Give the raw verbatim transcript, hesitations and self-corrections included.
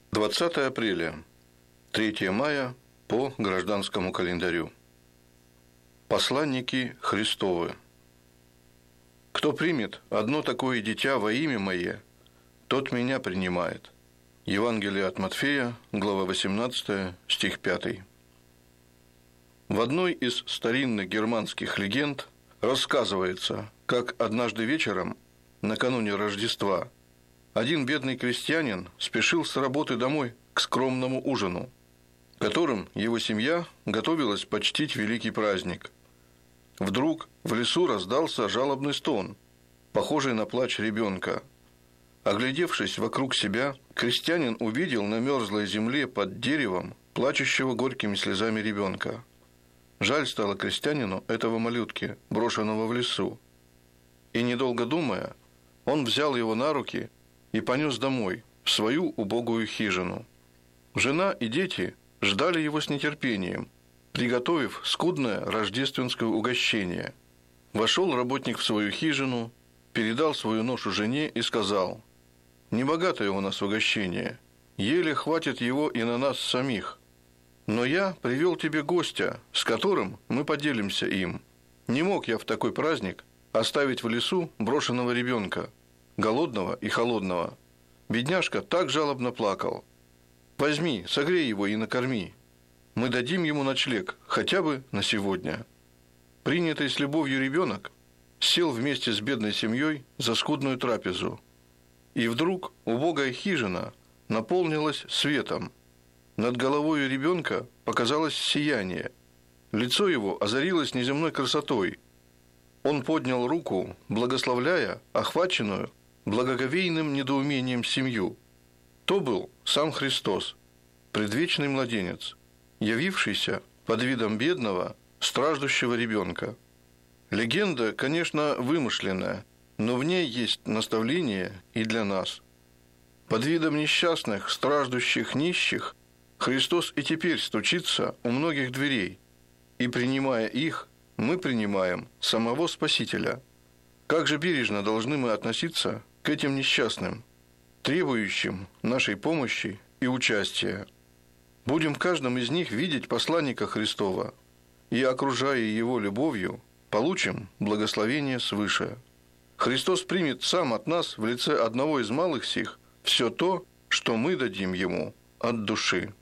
двадцатое апреля, третье мая по гражданскому календарю. Посланники Христовы. Кто примет одно такое дитя во имя Мое, тот Меня принимает. Евангелие от Матфея, глава восемнадцатая, стих пятый. В одной из старинных германских легенд рассказывается, как однажды вечером, накануне Рождества, один бедный крестьянин спешил с работы домой к скромному ужину, которым его семья готовилась почтить великий праздник. Вдруг в лесу раздался жалобный стон, похожий на плач ребенка. Оглядевшись вокруг себя, крестьянин увидел на мерзлой земле под деревом плачущего горькими слезами ребенка. Жаль стало крестьянину этого малютки, брошенного в лесу. И, недолго думая, он взял его на руки и понес домой, в свою убогую хижину. Жена и дети ждали его с нетерпением, приготовив скудное рождественское угощение. Вошел работник в свою хижину, передал свою ношу жене и сказал: «Небогатое у нас угощение, еле хватит его и на нас самих. Но я привел тебе гостя, с которым мы поделимся им. Не мог я в такой праздник оставить в лесу брошенного ребенка, голодного и холодного. Бедняжка так жалобно плакал. Возьми, согрей его и накорми. Мы дадим ему ночлег, хотя бы на сегодня». Принятый с любовью ребенок сел вместе с бедной семьей за скудную трапезу. И вдруг убогая хижина наполнилась светом. Над головой ребенка показалось сияние. Лицо его озарилось неземной красотой. Он поднял руку, благословляя охваченную благоговейным недоумением семью. То был сам Христос, предвечный младенец, явившийся под видом бедного, страждущего ребенка. Легенда, конечно, вымышленная, но в ней есть наставление и для нас. Под видом несчастных, страждущих нищих Христос и теперь стучится у многих дверей, и, принимая их, мы принимаем самого Спасителя. Как же бережно должны мы относиться к этим несчастным, требующим нашей помощи и участия. Будем в каждом из них видеть посланника Христова, и, окружая его любовью, получим благословение свыше. Христос примет сам от нас в лице одного из малых сих все то, что мы дадим ему от души.